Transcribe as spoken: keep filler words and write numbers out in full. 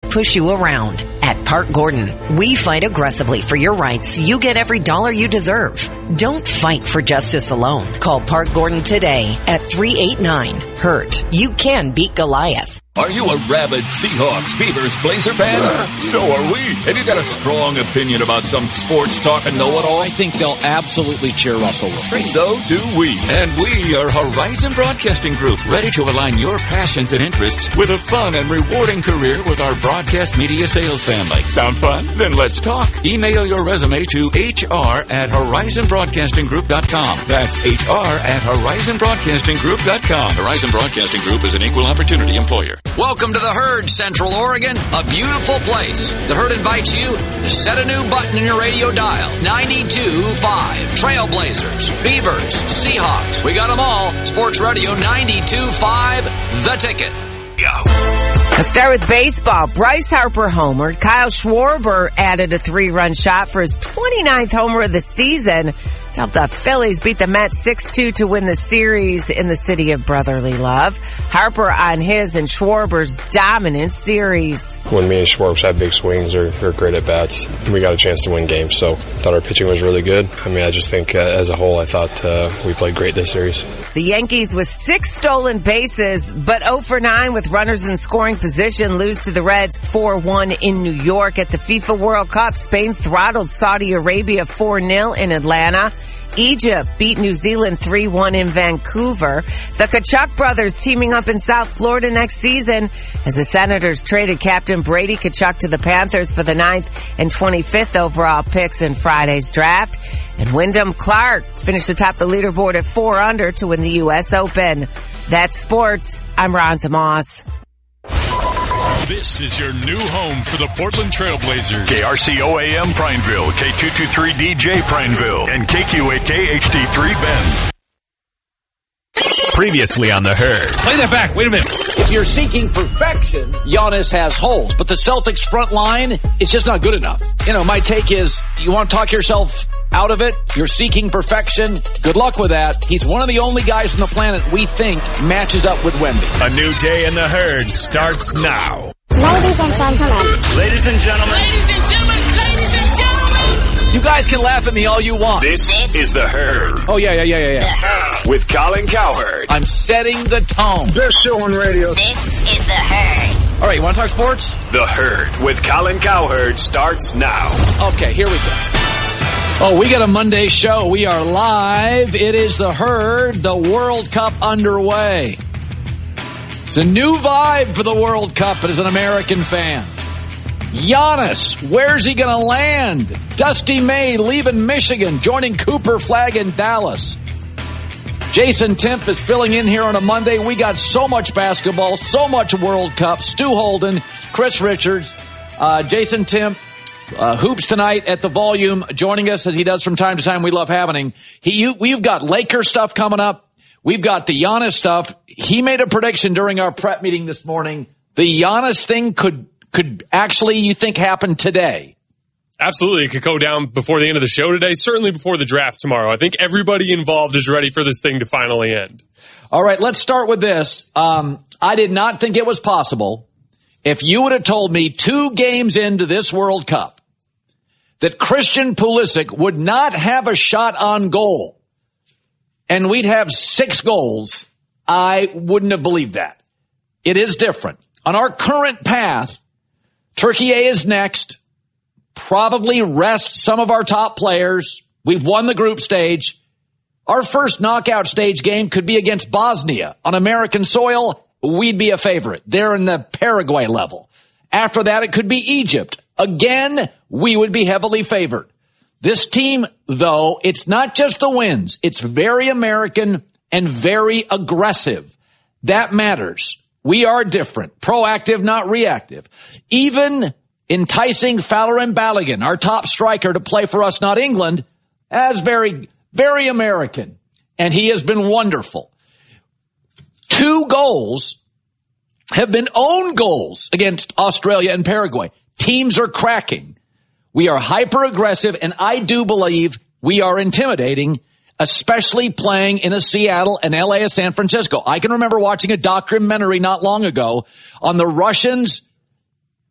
push you around. At Park Gordon, we fight aggressively for your rights so you get every dollar you deserve. Don't fight for justice alone. Call Park Gordon today at three eight nine, hurt. You can beat Goliath. Are you a rabid Seahawks, Beavers, Blazer fan? So are we. Have you got a strong opinion about some sports talk and know-it-all? I think they'll absolutely cheer Russell Wilson. So do we. And we are Horizon Broadcasting Group, ready to align your passions and interests with a fun and rewarding career with our broadcast media sales family. Sound fun? Then let's talk. Email your resume to H R at horizon broadcasting group dot com. That's H R at horizon broadcasting group dot com. Horizon Broadcasting Group is an equal opportunity employer. Welcome to the Herd, Central Oregon, a beautiful place. The Herd invites you to set a new button in your radio dial. ninety-two point five. Trailblazers, Beavers, Seahawks. We got them all. Sports Radio ninety-two point five. The Ticket. Go. Let's start with baseball. Bryce Harper homered. Kyle Schwarber added a three-run shot for his twenty-ninth homer of the season. Helped the Phillies beat the Mets six two to win the series in the city of brotherly love. Harper on his and Schwarber's dominant series. When me and Schwarber had big swings, they're, they're great at bats. We got a chance to win games, so I thought our pitching was really good. I mean, I just think uh, as a whole, I thought uh, we played great this series. The Yankees with six stolen bases, but oh for nine with runners in scoring position, lose to the Reds four one in New York. At the FIFA World Cup, Spain throttled Saudi Arabia four nil in Atlanta. Egypt beat New Zealand three one in Vancouver. The Tkachuk brothers teaming up in South Florida next season as the Senators traded Captain Brady Tkachuk to the Panthers for the ninth and twenty-fifth overall picks in Friday's draft. And Wyndham Clark finished atop the leaderboard at four under to win the U S Open. That's sports. I'm Ronza Moss. This is your new home for the Portland Trailblazers. K R C O A M Prineville, K two twenty-three D J Prineville, and K Q A K H D three Bend. Previously on the Herd. Play that back. Wait a minute. If you're seeking perfection, Giannis has holes, but the Celtics front line is just not good enough. You know, my take is you want to talk yourself out of it. You're seeking perfection. Good luck with that. He's one of the only guys on the planet we think matches up with Wemby. A new day in the Herd starts now. Ladies and gentlemen. Ladies and gentlemen. Ladies and gentlemen. Ladies and gentlemen. You guys can laugh at me all you want. This, this is the Herd. Oh, yeah, yeah, yeah, yeah, yeah. With Colin Cowherd. I'm setting the tone. Best show on radio. This is the Herd. All right, you want to talk sports? The Herd with Colin Cowherd starts now. Okay, here we go. Oh, we got a Monday show. We are live. It is the Herd, the World Cup underway. It's a new vibe for the World Cup as an American fan. Giannis, where's he going to land? Dusty May leaving Michigan, joining Cooper Flagg in Dallas. Jason Timp is filling in here on a Monday. We got so much basketball, so much World Cup. Stu Holden, Chris Richards, uh, Jason Timp, uh, Hoops Tonight at the Volume, joining us as he does from time to time. We love having him. He, you, we've got Laker stuff coming up. We've got the Giannis stuff. He made a prediction during our prep meeting this morning. The Giannis thing could could actually, you think, happen today. Absolutely. It could go down before the end of the show today, certainly before the draft tomorrow. I think everybody involved is ready for this thing to finally end. All right, let's start with this. Um, I did not think it was possible if you would have told me two games into this World Cup that Christian Pulisic would not have a shot on goal and we'd have six goals. I wouldn't have believed that. It is different. On our current path, Turkey A is next. Probably rest some of our top players. We've won the group stage. Our first knockout stage game could be against Bosnia. On American soil, we'd be a favorite. They're in the Paraguay level. After that, it could be Egypt. Again, we would be heavily favored. This team, though, it's not just the wins. It's very American and very aggressive. That matters. We are different. Proactive, not reactive. Even enticing Fowler and Balogun, our top striker, to play for us, not England, as very, very American. And he has been wonderful. Two goals have been own goals against Australia and Paraguay. Teams are cracking. We are hyper aggressive, and I do believe we are intimidating, especially playing in a Seattle, an L A, a San Francisco. I can remember watching a documentary not long ago on the Russians